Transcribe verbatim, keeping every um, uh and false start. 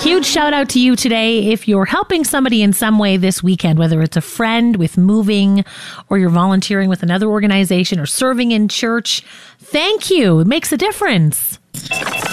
huge shout out to you today. If you're helping somebody in some way this weekend, whether it's a friend with moving or you're volunteering with another organization or serving in church, thank you. It makes a difference.